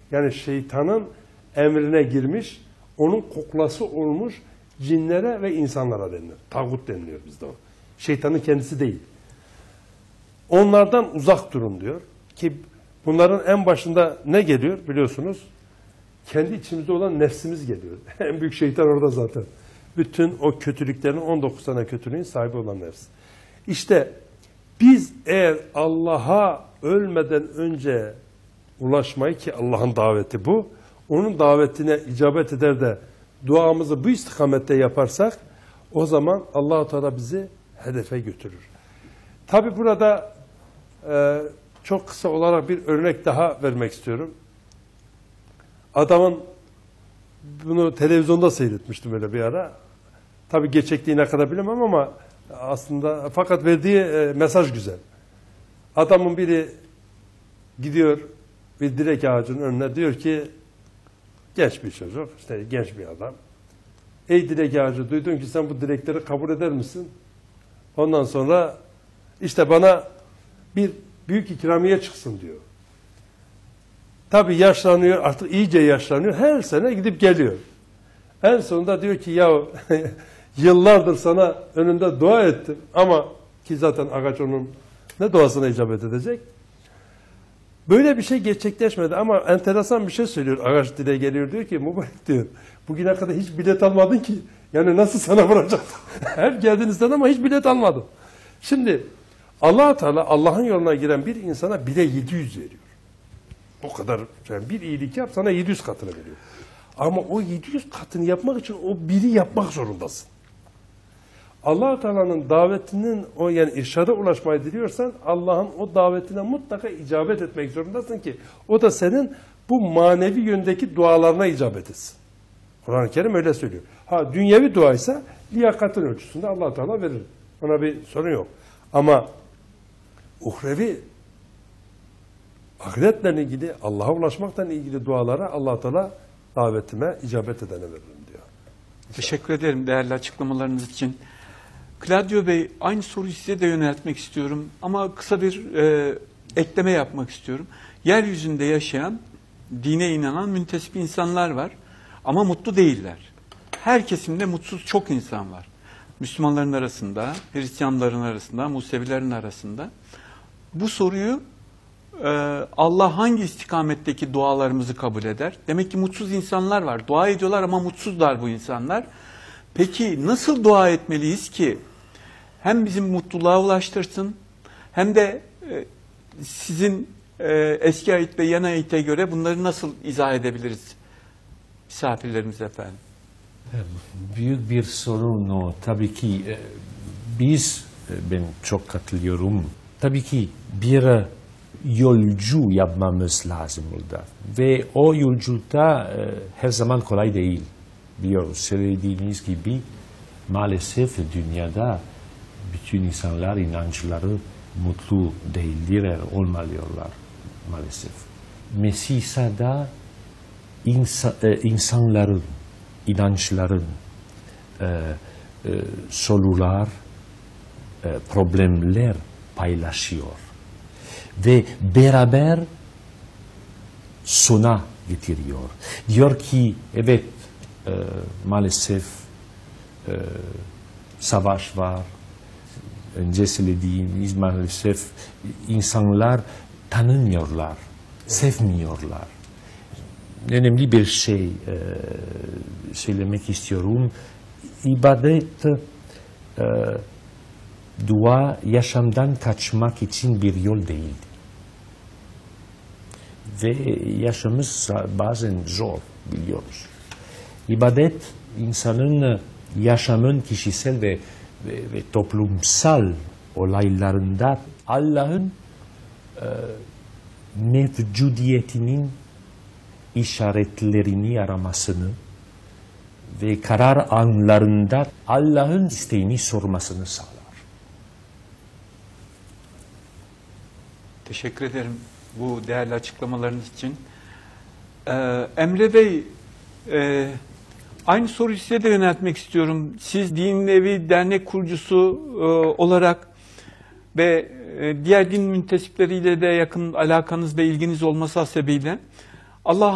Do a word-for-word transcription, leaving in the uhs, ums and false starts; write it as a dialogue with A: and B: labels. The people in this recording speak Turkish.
A: Yani şeytanın emrine girmiş, onun kuklası olmuş cinlere ve insanlara denilir. Tağut deniliyor bizde o. Şeytanın kendisi değil. Onlardan uzak durun diyor. Ki bunların en başında ne geliyor biliyorsunuz? Kendi içimizde olan nefsimiz geliyor. En büyük şeytan orada zaten. Bütün o kötülüklerin on dokuz tane kötülüğün sahibi olan nefs. İşte biz eğer Allah'a ölmeden önce ulaşmayı, ki Allah'ın daveti bu, onun davetine icabet eder de duamızı bu istikamette yaparsak, o zaman Allah-u Teala bizi hedefe götürür. Tabi burada e, çok kısa olarak bir örnek daha vermek istiyorum. Adamın, bunu televizyonda seyretmiştim öyle bir ara. Tabi gerçekliği ne kadar bilemem ama aslında, fakat verdiği e, mesaj güzel. Adamın biri gidiyor bir direk ağacının önüne, diyor ki, genç bir çocuk, işte genç bir adam. Ey direk ağacı, duydum ki sen bu dilekleri kabul eder misin? Ondan sonra işte bana bir büyük ikramiye çıksın diyor. Tabii yaşlanıyor, artık iyice yaşlanıyor. Her sene gidip geliyor. En sonunda diyor ki ya yıllardır sana önünde dua ettim ama, ki zaten ağaç onun ne duasına icabet edecek? Böyle bir şey gerçekleşmedi ama enteresan bir şey söylüyor. Ağaç dile geliyor, diyor ki mübarek diyor, bugüne kadar hiç bilet almadın ki. Yani nasıl sana vuracak? Hep geldin istedin ama hiç bilet almadın. Şimdi Allah-u Teala Allah'ın yoluna giren bir insana bile yedi yüz veriyor. O kadar, yani bir iyilik yap sana yedi yüz katını veriyor. Ama o yedi yüz katını yapmak için o biri yapmak zorundasın. Allah-u Teala'nın davetinin, o yani irşada ulaşmayı diliyorsan Allah'ın o davetine mutlaka icabet etmek zorundasın ki o da senin bu manevi yöndeki dualarına icabet etsin. Kur'an-ı Kerim öyle söylüyor. Ha dünyevi duaysa liyakatın ölçüsünde Allah-u Teala verir. Ona bir sorun yok. Ama uhrevi, ahiretle ilgili, Allah'a ulaşmakla ilgili dualara Allah-u Teala davetime icabet edene veririm diyor.
B: Teşekkür ederim değerli açıklamalarınız için. Claudio Bey, aynı soruyu size de yöneltmek istiyorum ama kısa bir e, ekleme yapmak istiyorum. Yeryüzünde yaşayan, dine inanan müntesip insanlar var ama mutlu değiller. Her kesimde mutsuz çok insan var. Müslümanların arasında, Hristiyanların arasında, Musevilerin arasında. Bu soruyu e, Allah hangi istikametteki dualarımızı kabul eder? Demek ki mutsuz insanlar var. Dua ediyorlar ama mutsuzlar bu insanlar. Peki nasıl dua etmeliyiz ki hem bizim mutluluğa ulaştırsın hem de e, sizin e, eski ayet ve yeni ayete göre bunları nasıl izah edebiliriz misafirlerimiz efendim?
C: Büyük bir sorun o. Tabii ki e, biz, e, ben çok katılıyorum. Tabii ki bir yolcu yapmamız lazım burada. Ve o yolculukta e, her zaman kolay değil. Biliyoruz, söylediğiniz gibi maalesef dünyada bütün insanlar, inançları mutlu değildir, olmalıyorlar maalesef. Mesih'de insa, e, insanların, inançların e, e, sorular, e, problemler paylaşıyor. Ve beraber sona getiriyor. Diyor ki evet, e, maalesef e, savaş var. Önce söylediğimiz maalesef insanlar tanımıyorlar, sevmiyorlar. Önemli bir şey e, söylemek istiyorum. İbadet, e, dua yaşamdan kaçmak için bir yol değil. Ve yaşamımız bazen zor, biliyoruz. İbadet, insanın yaşamın kişisel ve, ve, ve toplumsal olaylarında Allah'ın e, mevcudiyetinin işaretlerini aramasını ve karar anlarında Allah'ın isteğini sormasını sağlar.
B: Teşekkür ederim bu değerli açıklamalarınız için. Ee, Emre Bey, e, aynı soruyu size de yöneltmek istiyorum. Siz Din Evi dernek kurucusu e, olarak ve e, diğer din müntesipleriyle de yakın alakanız ve ilginiz olması hasebiyle Allah